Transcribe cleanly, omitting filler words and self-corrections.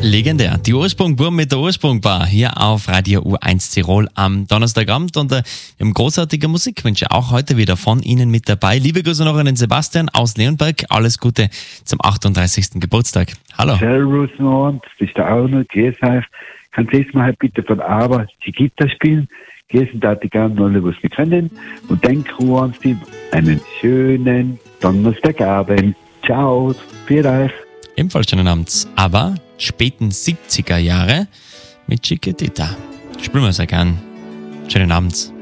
Legendär. Die Ursprungburm mit der Ursprungbar hier auf Radio U1 Tirol am Donnerstagabend und wir haben großartige Musikwünsche auch heute wieder von Ihnen mit dabei. Liebe Grüße noch an den Sebastian aus Leonberg. Alles Gute zum 38. Geburtstag. Hallo. Servus, und das ist der Arno, grüß euch. Kannst du mal halt bitte von Aber die Gitarre spielen? Grüßen da die gerne alle, was wir können. Und denk an Sie einen schönen Donnerstagabend. Ciao, für euch. Ebenfalls schönen Abend. Aber späten 70er Jahre mit Chiquitita. Spielen wir sehr gern. Schönen Abend.